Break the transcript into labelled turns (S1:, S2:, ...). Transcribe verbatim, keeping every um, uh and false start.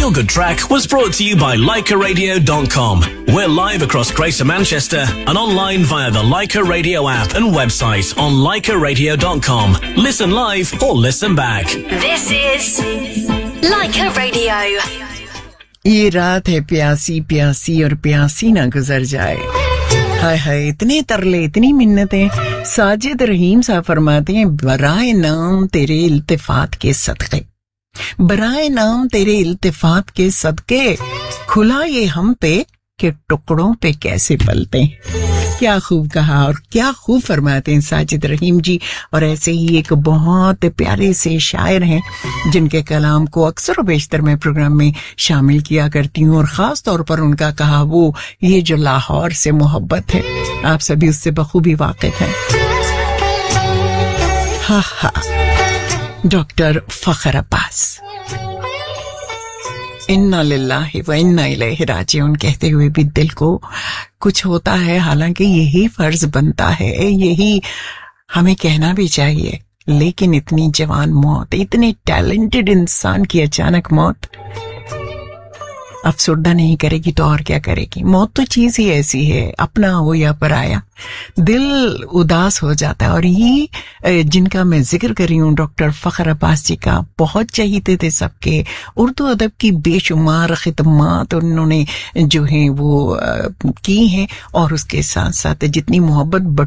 S1: Feel Good Track was brought to you by Leica Radio dot com. We're live across Greater Manchester and online via the Leica Radio app and website on Leica Radio dot com. Listen live or listen back.
S2: This is Leica Radio.
S3: ये रात है प्यासी प्यासी और प्यासी ना गुजर जाए. हाय हाय, इतने तरले, इतनी मिन्नतें. साजिद रहीम साहब फरमाते हैं, बराए नाम तेरे इल्तिफात के सदके, बराए नाम तेरे इल्तिफात के सदके, खुला ये हम पे कि टुकड़ों पे कैसे पलते. क्या खूब कहा और क्या खूब फरमाते हैं साजिद रहीम जी. और ऐसे ही एक बहुत प्यारे से शायर हैं जिनके कलाम को अक्सर और बेशतर मैं प्रोग्राम में शामिल किया करती हूँ, और खास तौर पर उनका कहा वो ये जो लाहौर से मोहब्बत है, आप सभी उससे बखूबी वाकिफ हैं. हा हा, डॉक्टर फखर अब्बास. इन्ना लिल्लाहि व इन्ना इलैहि राजिऊन कहते हुए भी दिल को कुछ होता है. हालांकि यही फर्ज बनता है, यही हमें कहना भी चाहिए, लेकिन इतनी जवान मौत, इतने टैलेंटेड इंसान की अचानक मौत अफसरदा नहीं करेगी तो और क्या करेगी. मौत तो चीज ही ऐसी है, अपना हो या पराया, दिल उदास हो जाता है. और ये जिनका मैं जिक्र कर रही हूँ डॉक्टर फखर अब्बास जी का, बहुत चाहते थे सबके. उर्दू अदब की बेशुमार खिदमात उन्होंने जो है वो की हैं, और उसके साथ साथ जितनी मोहब्बत